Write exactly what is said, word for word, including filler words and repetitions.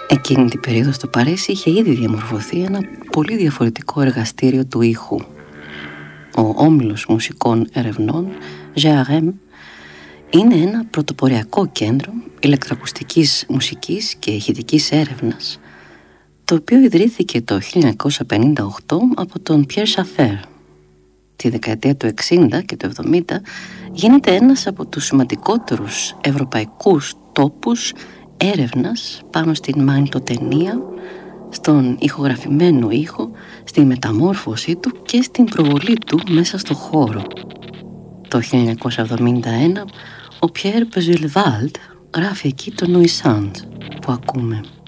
Εκείνη την περίοδο στο Παρίσι είχε ήδη διαμορφωθεί ένα πολύ διαφορετικό εργαστήριο του ήχου. Ο Όμιλος Μουσικών Ερευνών τζι αρ εμ είναι ένα πρωτοποριακό κέντρο ηλεκτροακουστικής μουσικής και ηχητικής έρευνας, το οποίο ιδρύθηκε το χίλια εννιακόσια πενήντα οκτώ από τον Πιέρ Σαφέρ. Τη δεκαετία του εξήντα και του εβδομήντα γίνεται ένας από τους σημαντικότερους ευρωπαϊκούς τόπους έρευνας πάνω στην μαγνητοτενία, στον ηχογραφημένο ήχο, στη μεταμόρφωσή του και στην προβολή του μέσα στο χώρο. Το χίλια εννιακόσια εβδομήντα ένα ο Πιέρ Μπεζουλεβάλτ γράφει εκεί το Nuisance που ακούμε.